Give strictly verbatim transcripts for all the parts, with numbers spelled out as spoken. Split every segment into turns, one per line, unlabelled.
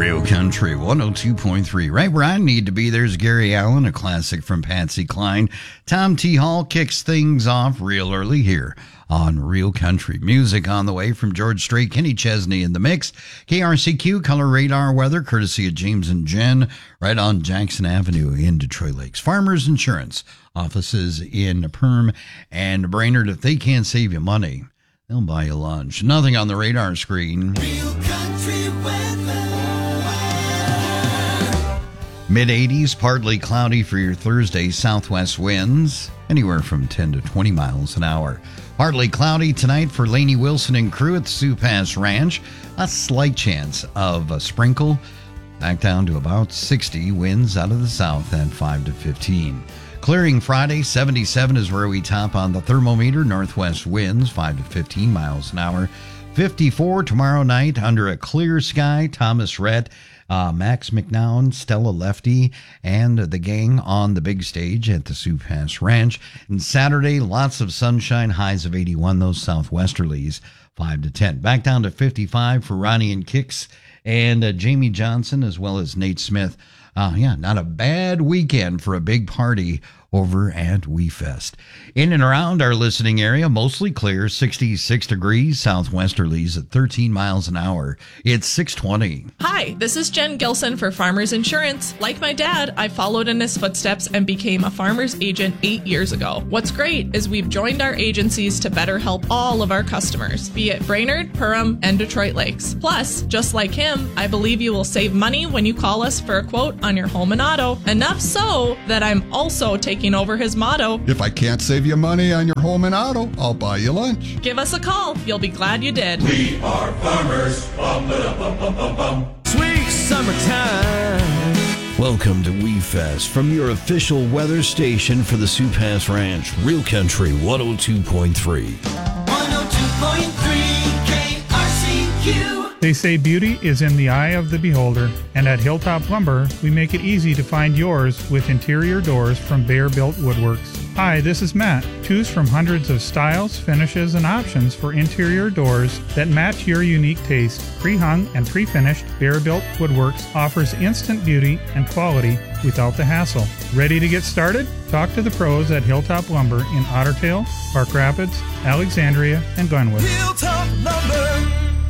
Real Country one oh two point three. Right where I need to be, there's Gary Allan, a classic from Patsy Cline. Tom T. Hall kicks things off real early here on Real Country. Music on the way from George Strait, Kenny Chesney in the mix. K R C Q Color Radar Weather, courtesy of James and Jen, right on Jackson Avenue in Detroit Lakes. Farmers Insurance offices in Perm and Brainerd. If they can't save you money, they'll buy you lunch. Nothing on the radar screen.
Real Country Weather.
mid eighties, partly cloudy for your Thursday. Southwest winds anywhere from ten to twenty miles an hour. Partly cloudy tonight for Lainey Wilson and crew at the Sioux Pass Ranch. A slight chance of a sprinkle. Back down to about sixty. Winds out of the south at five to fifteen. Clearing Friday, seventy-seven is where we top on the thermometer. Northwest winds five to fifteen miles an hour. fifty-four tomorrow night under a clear sky. Thomas Rhett, uh, Max McNown, Stella Lefty, and the gang on the big stage at the Sioux Pass Ranch. And Saturday, lots of sunshine, highs of eighty-one. Those southwesterlies, five to ten. Back down to fifty-five for Ronnie and Kicks and uh, Jamie Johnson, as well as Nate Smith. Uh, yeah, not a bad weekend for a big party over at WeFest. In and around our listening area, mostly clear, sixty-six degrees, southwesterlies at thirteen miles an hour. It's six twenty.
Hi, this is Jen Gilson for Farmers Insurance. Like my dad, I followed in his footsteps and became a farmer's agent eight years ago. What's great is we've joined our agencies to better help all of our customers, be it Brainerd, Perham, and Detroit Lakes. Plus, just like him, I believe you will save money when you call us for a quote on your home and auto. Enough so that I'm also taking over his motto.
If I can't save you money on your home and auto, I'll buy you lunch.
Give us a call. You'll be glad you did.
We are farmers. Bum, ba, bum, bum, bum, bum.
Sweet summertime.
Welcome to WeFest from your official weather station for the Sioux Pass Ranch. Real Country one oh two point three.
one oh two point three K R C Q.
They say beauty is in the eye of the beholder, and at Hilltop Lumber, we make it easy to find yours with interior doors from Bear Built Woodworks. Hi, this is Matt. Choose from hundreds of styles, finishes, and options for interior doors that match your unique taste. Pre-hung and pre-finished, Bear Built Woodworks offers instant beauty and quality without the hassle. Ready to get started? Talk to the pros at Hilltop Lumber in Otter Tail, Park Rapids, Alexandria, and Glenwood.
Hilltop Lumber.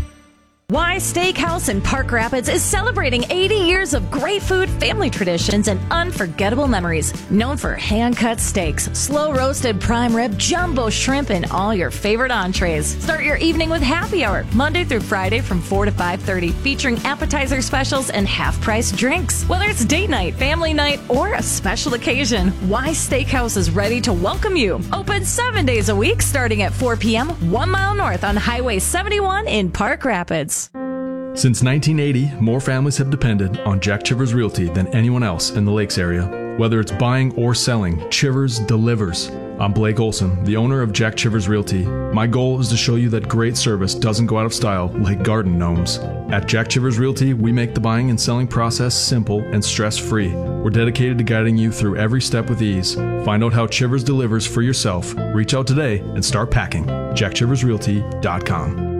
Y Steakhouse in Park Rapids is celebrating eighty years of great food, family traditions, and unforgettable memories. Known for hand-cut steaks, slow-roasted prime rib, jumbo shrimp, and all your favorite entrees. Start your evening with happy hour, Monday through Friday from four to five thirty, featuring appetizer specials and half-price drinks. Whether it's date night, family night, or a special occasion, Y Steakhouse is ready to welcome you. Open seven days a week, starting at four p.m., one mile north on Highway seventy-one in Park Rapids.
Since nineteen eighty, more families have depended on Jack Chivers Realty than anyone else in the Lakes area. Whether it's buying or selling, Chivers delivers. I'm Blake Olson, the owner of Jack Chivers Realty. My goal is to show you that great service doesn't go out of style like garden gnomes. At Jack Chivers Realty, we make the buying and selling process simple and stress-free. We're dedicated to guiding you through every step with ease. Find out how Chivers delivers for yourself. Reach out today and start packing. jack chivers realty dot com.